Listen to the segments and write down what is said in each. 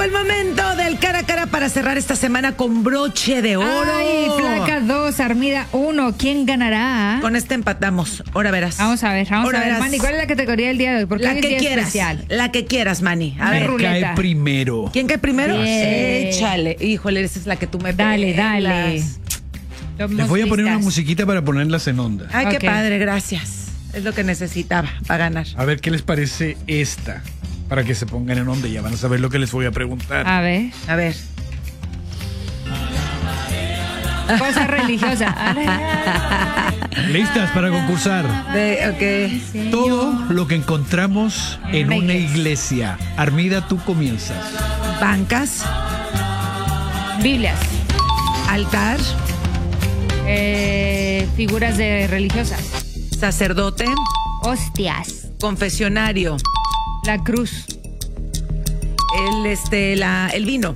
el momento del cara a cara para cerrar esta semana con broche de oro. Ay, Flaca 2, Armida 1. ¿Quién ganará? Con este empatamos. Ahora verás. Vamos a ver, Verás. Manny, ¿cuál es la categoría del día de hoy? Porque La hoy es que día quieras. especial. La que quieras, Manny. A Una ver. ruleta. Cae primero. ¿Quién cae primero? Bien. Échale. Híjole, esa es la que tú me Dale, pelas. dale. Les voy a poner una Listas. musiquita para ponerlas en onda. Ay, Ok. qué padre, gracias. Es lo que necesitaba para ganar. A ver qué les parece esta. Para que se pongan en onda. Ya van a saber lo que les voy a preguntar. A ver, A ver. cosa religiosa. ¿Listas para concursar? Ok. Todo lo que encontramos en Una una iglesia. iglesia. Armida, tú comienzas. Bancas, Biblias, altar, figuras de religiosas, sacerdote, hostias, confesionario, la cruz, el vino,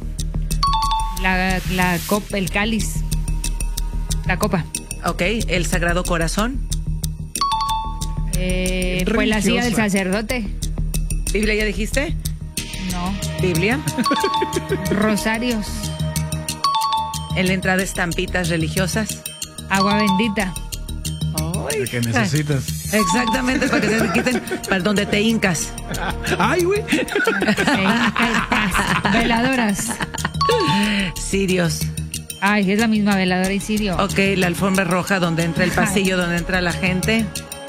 la copa, el cáliz, la copa. ok, el Sagrado Corazón, Pues la silla del Religiosa. sacerdote. Biblia, ¿ya dijiste? No. Biblia, Rosarios, en la entrada estampitas religiosas. agua bendita. Lo que necesitas. Exactamente, para que se te quiten, para donde te hincas. ¡Ay, güey! Veladoras. Cirios, Ay, es la misma veladora y cirio. ok, la alfombra roja donde entra el pasillo, donde entra la gente.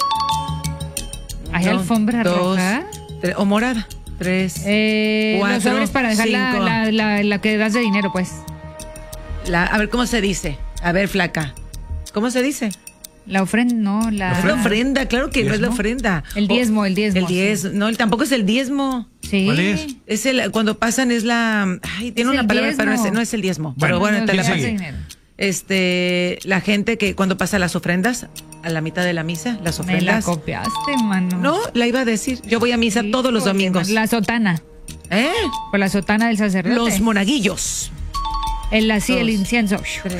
¿Hay alfombra roja? O morada. 3, Los 4, sobres para dejar 5. la que das de dinero, pues. A ver, ¿cómo se dice? A ver, flaca. ¿Cómo se dice? La ofrenda, no, Es la ofrenda, claro que no es la ¿Diezmo? ofrenda. El diezmo, el diezmo, El diezmo, no, tampoco es el diezmo. Sí. ¿Cuál es? Es cuando pasan es la... Ay, tiene Es una el palabra, diezmo. pero no es el diezmo. Bueno, pero bueno, No, te la que das sigue. paso. dinero. La gente que cuando pasa las ofrendas, a la mitad de la misa, las Me la ofrendas... copiaste, mano. No, la iba a decir. Yo voy a misa todos los Híjole, domingos. La sotana. ¿Eh? Por la sotana del sacerdote. Los monaguillos. el dos, incienso.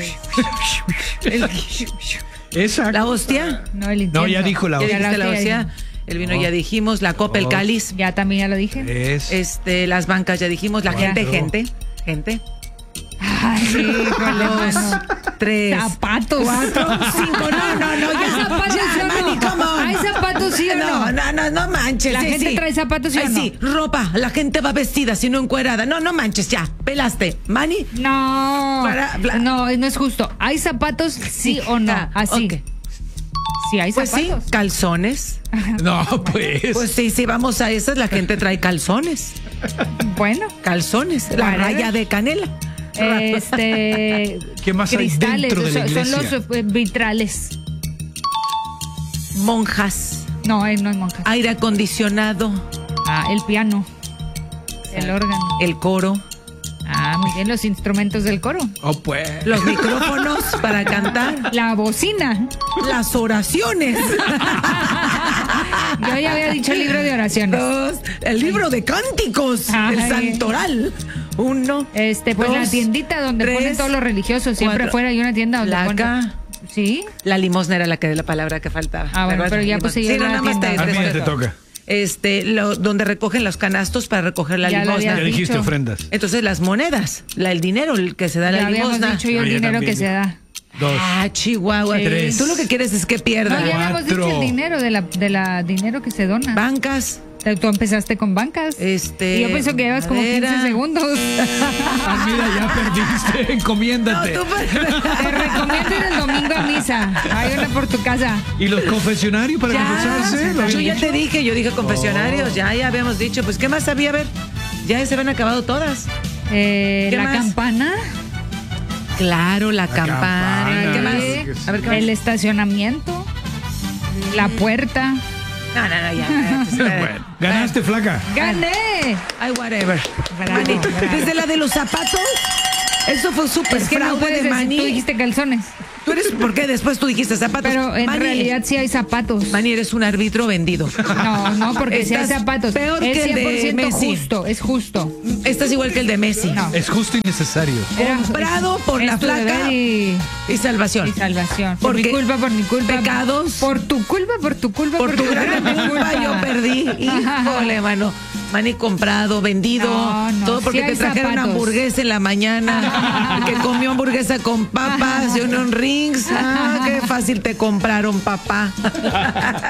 Exacto. La hostia. No, el incienso. No, ya dijo la Ya hostia. dijiste la hostia. hostia. El vino ya dijimos. La copa, el cáliz. Ya también ya lo dije. Es. Las bancas ya dijimos. La Cuatro. gente. Ay, híjole, 2, mano. 3, Zapatos. 4, 5. No, ¿Hay ya. zapatos Ya, sí o Manny, no? come on. ¿Hay zapatos sí o no? No manches. ¿La sí, gente sí. trae zapatos sí o Ay, no? sí, ropa. La gente va vestida, si no encuerada. No manches, ya. Pelaste. Manny. No. No, no es justo. ¿Hay zapatos sí o no? Así. Ok. Sí, hay Pues sí, zapatos. calzones. No, pues. Pues sí, vamos a esas. La gente trae calzones. Bueno. Calzones. La Bueno. raya de canela. ¿Qué más hay cristales, dentro de la son iglesia? los vitrales. Monjas. No, no es monja. Aire acondicionado. El piano. El órgano. El coro. Muy bien, los instrumentos del coro. Oh, pues. Los micrófonos para cantar. La bocina. Las oraciones. Yo ya había dicho el libro de oraciones. 2, el libro de cánticos. Ay. El santoral. 1. Pues la Dos, tiendita donde tres, ponen todos los religiosos. Siempre cuatro. afuera hay una tienda donde Laca. ponen. ¿Sí? La limosna era la palabra que faltaba. Bueno, pero ya pues sí, no, nada más tienda. Armida, te toca. donde recogen los canastos para recoger la Ya lo limosna. habías Ya dijiste dicho. ofrendas. Entonces las monedas, el dinero, el que se da Ya la habíamos limosna. dicho yo el yo dinero también. que se da. 2. Chihuahua. Sí. 3. Tú lo que quieres es que pierda. No, ya habíamos dicho Cuatro. el dinero de la dinero que se dona. Bancas. Tú empezaste con bancas. Y yo pienso que llevas como 15 madera. segundos. Mira, ya perdiste. Encomiéndate. No, tú Te recomiendo ir el domingo a misa. Hay una por tu casa. ¿Y los confesionarios para confesarse? ¿Lo yo habían ya dicho? te dije, yo dije confesionarios, ya habíamos dicho, pues ¿qué más había? A ver, ya se habían acabado todas. La más? campana. Claro, la campana. campana. ¿Qué más? Sí. A ver, ¿qué más? El estacionamiento. La puerta. No, ya. Bueno, ganaste, flaca. ¡Gané! Ay, whatever. Bravo, Manny, bravo. desde la de los zapatos, eso fue súper Es que no fraude puedes de decir, Manny. tú dijiste calzones. Tú eres, ¿por qué después tú dijiste zapatos? Pero en Manny, realidad sí hay zapatos. Manny, eres un árbitro vendido. No, porque sí hay Estás zapatos. peor Es que el de 100% Messi. justo, es justo. Estás igual que el de Messi. No. Es justo y necesario. Comprado por la Es tu flaca deber y salvación. y salvación. Por mi Porque culpa, por mi culpa. pecados. Por tu culpa, por tu culpa, Por tu gran culpa yo perdí. Híjole, mano. maní comprado, vendido, todo porque sí te trajeron una hamburguesa en la mañana, que comió hamburguesa con papas y onion rings. Qué fácil te compraron, papá.